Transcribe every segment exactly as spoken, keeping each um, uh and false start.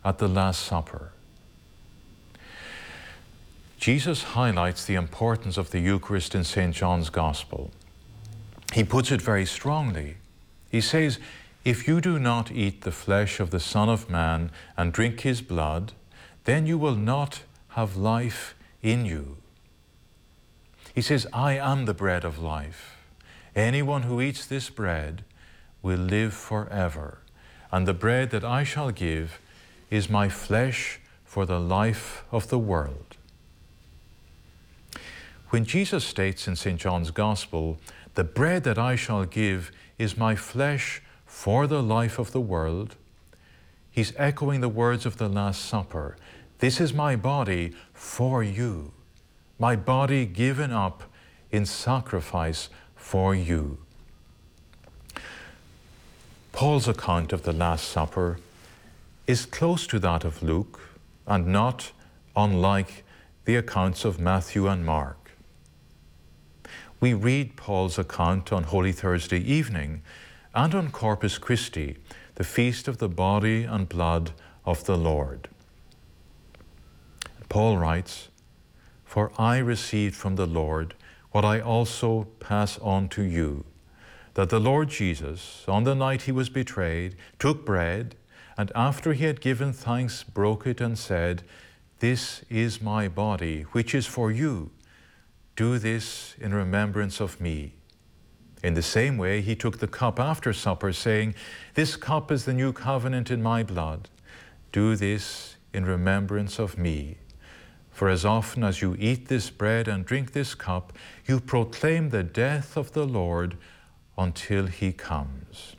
at the Last Supper. Jesus highlights the importance of the Eucharist in Saint John's Gospel. He puts it very strongly. He says, "If you do not eat the flesh of the Son of Man and drink his blood, then you will not have life in you." He says, "I am the bread of life. Anyone who eats this bread will live forever. And the bread that I shall give is my flesh for the life of the world." When Jesus states in Saint John's Gospel, "The bread that I shall give is my flesh for the life of the world," he's echoing the words of the Last Supper. This is my body for you, my body given up in sacrifice for you. Paul's account of the Last Supper is close to that of Luke and not unlike the accounts of Matthew and Mark. We read Paul's account on Holy Thursday evening and on Corpus Christi, the feast of the body and blood of the Lord. Paul writes, "For I received from the Lord what I also pass on to you, that the Lord Jesus, on the night he was betrayed, took bread, and after he had given thanks, broke it and said, 'This is my body, which is for you. Do this in remembrance of me.' In the same way, he took the cup after supper, saying, 'This cup is the new covenant in my blood. Do this in remembrance of me. For as often as you eat this bread and drink this cup, you proclaim the death of the Lord until he comes.'"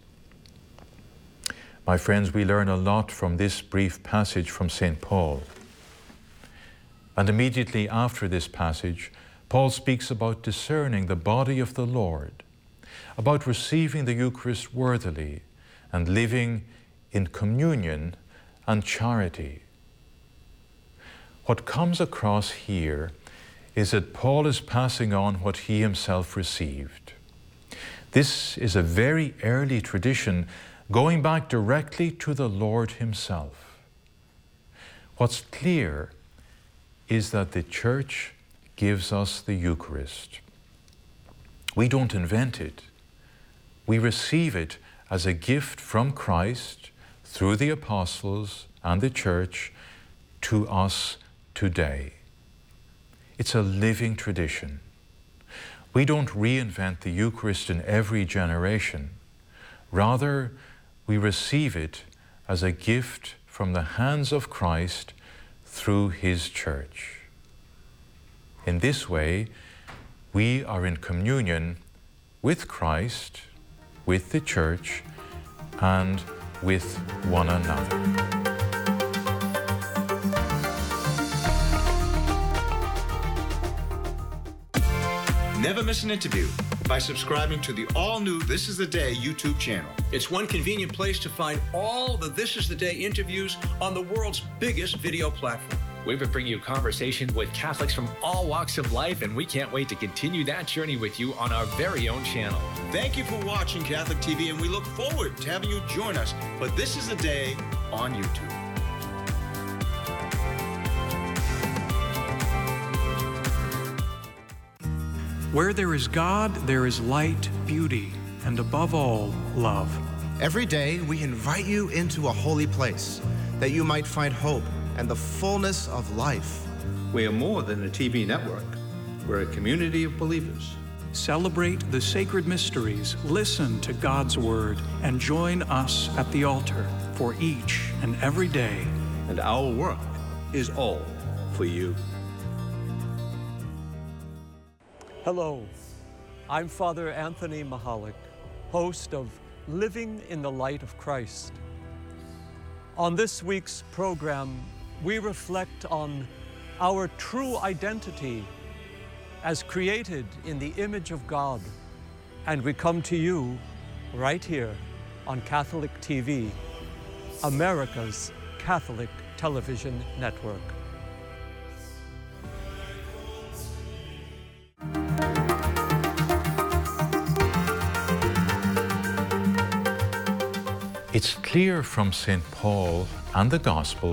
My friends, we learn a lot from this brief passage from Saint Paul. And immediately after this passage, Paul speaks about discerning the body of the Lord, about receiving the Eucharist worthily and living in communion and charity. What comes across here is that Paul is passing on what he himself received. This is a very early tradition going back directly to the Lord himself. What's clear is that the Church gives us the Eucharist. We don't invent it. We receive it as a gift from Christ through the apostles and the Church to us today. It's a living tradition. We don't reinvent the Eucharist in every generation. Rather, we receive it as a gift from the hands of Christ through his Church. In this way, we are in communion with Christ, with the Church, and with one another. Never miss an interview by subscribing to the all-new This Is the Day YouTube channel. It's one convenient place to find all the This Is the Day interviews on the world's biggest video platform. We've been bringing you conversation with Catholics from all walks of life, and we can't wait to continue that journey with you on our very own channel. Thank you for watching Catholic T V, and we look forward to having you join us for This Is the Day on YouTube. Where there is God, there is light, beauty, and above all, love. Every day, we invite you into a holy place that you might find hope and the fullness of life. We are more than a T V network. We're a community of believers. Celebrate the sacred mysteries, listen to God's word, and join us at the altar for each and every day. And our work is all for you. Hello, I'm Father Anthony Mahalik, host of Living in the Light of Christ. On this week's program, we reflect on our true identity as created in the image of God, and we come to you right here on Catholic T V, America's Catholic television network. It's clear from Saint Paul and the Gospel